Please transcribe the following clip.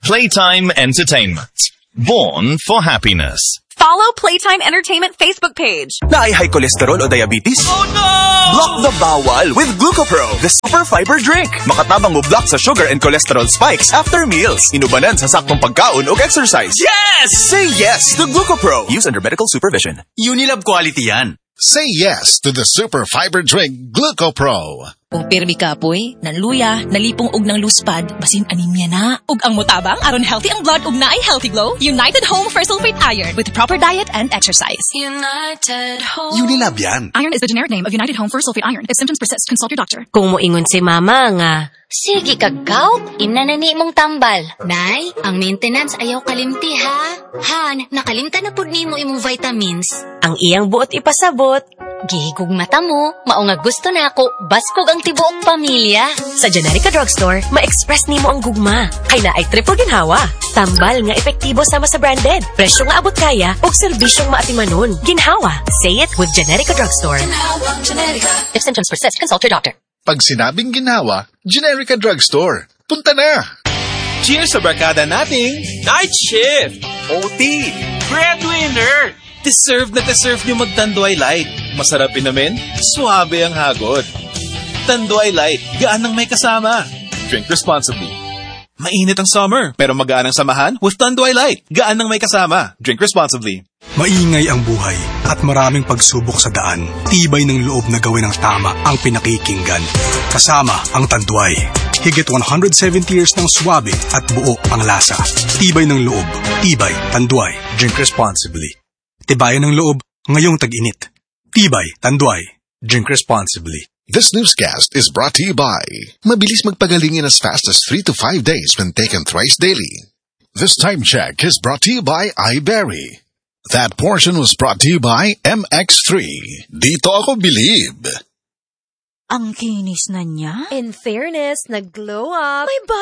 Playtime Entertainment. Born for happiness. Follow Playtime Entertainment Facebook page. Na high cholesterol o diabetes? Oh no! Block the bawal with Glucopro, the super fiber drink. Makatabang mo block sa sugar and cholesterol spikes after meals. Inubanan sa saktong pagkaon o exercise. Yes! Say yes to Glucopro. Use under medical supervision. Unilab quality yan. Say yes to the super fiber drink Glucopro. Kung pirmi kapoy, nanluya, nalipong og ng luspad, basin anemia na. Ug ang mutabang aron healthy ang blood ug naay healthy glow. United Home for Sulfate Iron with proper diet and exercise. United Home. Unilab yan. Iron is the generic name of United Home for Sulfate Iron. If symptoms persist, consult your doctor. Kung moingon si mama nga, sige kagaw, inanani mong tambal. Nay, ang maintenance ayaw kalimti ha. Han, nakalimta na pud nimo imong vitamins. ang iyang buot ipasabot. Gihigog mata mo, maunga gusto na ako, baskog ang tibuok pamilya. Sa Generica Drugstore, ma-express nimo ang gugma. Kay na ay triple ginhawa. Tambal nga epektibo sama sa branded. Presyo nga abot kaya, ug serbisyong maatimanon. Ginhawa. Say it with Generica Drugstore. If symptoms persist, consult your doctor. Pag sinabing ginawa, Generica Drugstore. Punta na! Cheers sa barkada nating Night Shift! OT! Breadwinner! Deserve na deserve nyo mag-Tanduay Light. Masarap inamin, suabe ang hagod. Tanduay Light, gaan ng may kasama. Drink responsibly. Mainit ang summer, pero magaan ang samahan with Tanduay Light. Gaan ng may kasama. Drink responsibly. Maingay ang buhay at maraming pagsubok sa daan. Tibay ng loob na gawin ang tama ang pinakikinggan. Kasama ang Tanduay. Higit 170 years ng swabe at buo ang lasa. Tibay ng loob. Tibay, Tanduay. Drink responsibly. Tibayan ng loob ngayong tag-init. Tibay, Tanduay. Drink responsibly. This newscast is brought to you by mabilis magpagaling in as fast as 3 to 5 days when taken thrice daily. This time check is brought to you by iBerry. That portion was brought to you by MX3. Dito ako believe. Ang kinis na niya. In fairness, nag-glow up. May